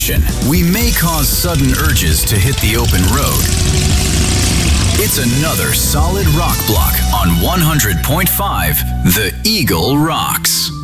We may cause sudden urges to hit the open road. It's another solid rock block on 100.5 The Eagle Rocks.